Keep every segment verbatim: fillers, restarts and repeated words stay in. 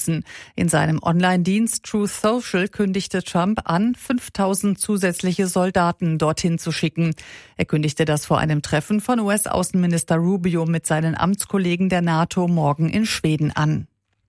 unterstützen. In seinem Online-Dienst Truth Social kündigte Trump an, fünftausend zusätzliche Soldaten dorthin zu schicken. Er kündigte das vor einem Treffen von U S-Außenminister Rubio mit seinen Amtskollegen der NATO morgen in Schweden an.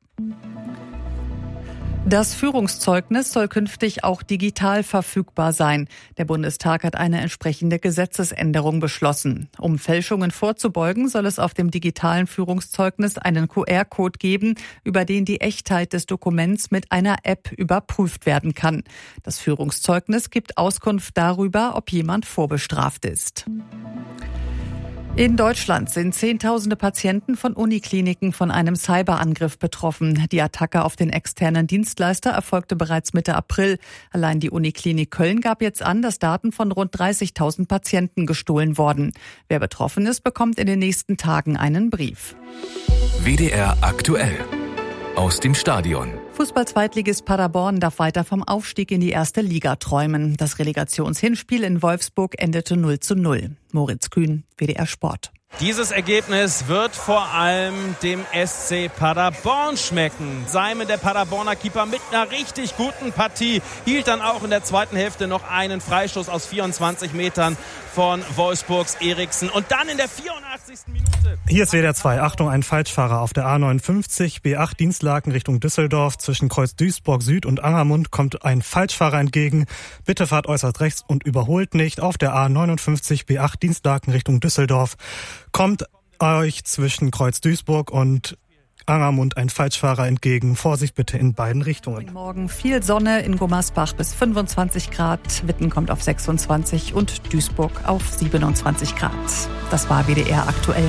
Das Führungszeugnis soll künftig auch digital verfügbar sein. Der Bundestag hat eine entsprechende Gesetzesänderung beschlossen. Um Fälschungen vorzubeugen, soll es auf dem digitalen Führungszeugnis einen Q R-Code geben, über den die Echtheit des Dokuments mit einer App überprüft werden kann. Das Führungszeugnis gibt Auskunft darüber, ob jemand vorbestraft ist. In Deutschland sind Zehntausende Patienten von Unikliniken von einem Cyberangriff betroffen. Die Attacke auf den externen Dienstleister erfolgte bereits Mitte April. Allein die Uniklinik Köln gab jetzt an, dass Daten von rund dreißigtausend Patienten gestohlen wurden. Wer betroffen ist, bekommt in den nächsten Tagen einen Brief. W D R aktuell aus dem Stadion. Fußball-Zweitligist Paderborn darf weiter vom Aufstieg in die erste Liga träumen. Das Relegationshinspiel in Wolfsburg endete null zu null. Moritz Kühn, W D R Sport. Dieses Ergebnis wird vor allem dem S C Paderborn schmecken. Simon, der Paderborner Keeper, mit einer richtig guten Partie, hielt dann auch in der zweiten Hälfte noch einen Freistoß aus vierundzwanzig Metern von Wolfsburgs Eriksen. Und dann in der vierundachtzigsten Minute... Hier ist W D R zwei. Achtung, ein Falschfahrer auf der A neunundfünfzig, B acht Dienstlaken Richtung Düsseldorf. Zwischen Kreuz Duisburg Süd und Angermund kommt ein Falschfahrer entgegen. Bitte fahrt äußerst rechts und überholt nicht. Auf der A neunundfünfzig, B acht Dienstlaken Richtung Düsseldorf kommt euch zwischen Kreuz Duisburg und Angermund ein Falschfahrer entgegen. Vorsicht bitte in beiden Richtungen. Morgen viel Sonne, in Gummersbach bis fünfundzwanzig Grad, Witten kommt auf sechsundzwanzig und Duisburg auf siebenundzwanzig Grad. Das war W D R aktuell.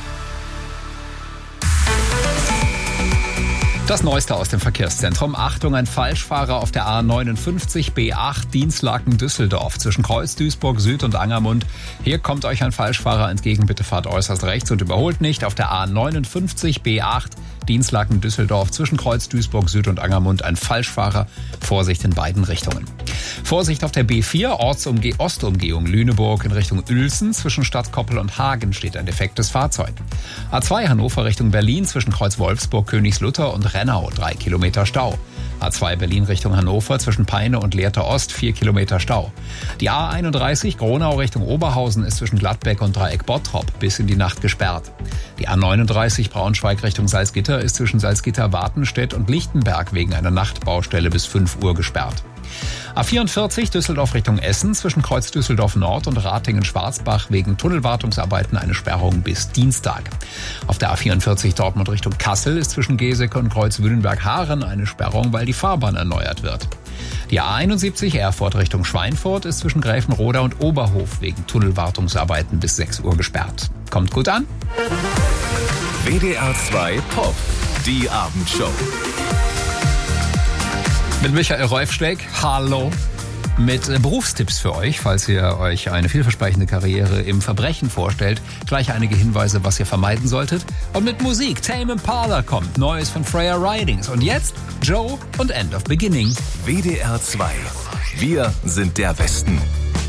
Das Neueste aus dem Verkehrszentrum. Achtung, ein Falschfahrer auf der A neunundfünfzig, B acht, Dienstlaken Düsseldorf. Zwischen Kreuz Duisburg Süd und Angermund. Hier kommt euch ein Falschfahrer entgegen. Bitte fahrt äußerst rechts und überholt nicht. Auf der A neunundfünfzig, B acht, Dienstlaken Düsseldorf. Zwischen Kreuz Duisburg Süd und Angermund ein Falschfahrer. Vorsicht in beiden Richtungen. Vorsicht auf der B vier, Ortsumge- Ostumgehung Lüneburg in Richtung Uelzen. Zwischen Stadtkoppel und Hagen steht ein defektes Fahrzeug. A zwei Hannover Richtung Berlin zwischen Kreuz Wolfsburg, Königslutter und Rennau, drei Kilometer Stau. A zwei Berlin Richtung Hannover zwischen Peine und Lehrte Ost, vier Kilometer Stau. Die A einunddreißig Gronau Richtung Oberhausen ist zwischen Gladbeck und Dreieck Bottrop bis in die Nacht gesperrt. Die A neununddreißig Braunschweig Richtung Salzgitter ist zwischen Salzgitter-Wartenstedt und Lichtenberg wegen einer Nachtbaustelle bis fünf Uhr gesperrt. A vierundvierzig Düsseldorf Richtung Essen zwischen Kreuz Düsseldorf Nord und Ratingen-Schwarzbach wegen Tunnelwartungsarbeiten eine Sperrung bis Dienstag. Auf der A vierundvierzig Dortmund Richtung Kassel ist zwischen Geseke und Kreuz Wühlenberg-Haaren eine Sperrung, weil die Fahrbahn erneuert wird. Die A einundsiebzig Erfurt Richtung Schweinfurt ist zwischen Gräfenroda und Oberhof wegen Tunnelwartungsarbeiten bis sechs Uhr gesperrt. Kommt gut an. W D R zwei Pop, die Abendshow. Mit Michael Reufschläg, hallo, mit Berufstipps für euch, falls ihr euch eine vielversprechende Karriere im Verbrechen vorstellt. Gleich einige Hinweise, was ihr vermeiden solltet. Und mit Musik, Tame Impala kommt, Neues von Freya Ridings. Und jetzt Joe und End of Beginning. W D R zwei. Wir sind der Westen.